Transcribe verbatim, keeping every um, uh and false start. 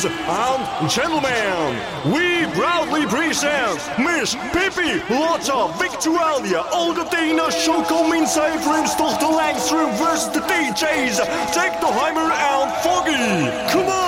Ladies and gentlemen, we proudly present Miss Pippi Lotta Victualia Olga Choco Minzij Vrimstoch de Langstrom versus the D J's Technoheimer and Foggy. Come on!